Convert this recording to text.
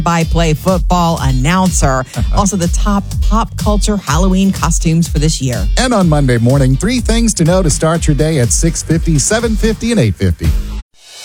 By-play football announcer. Also, the top pop culture Halloween costumes for this year. And on Monday morning, 3 things to know to start your day at 6:50, 7:50, and 8:50.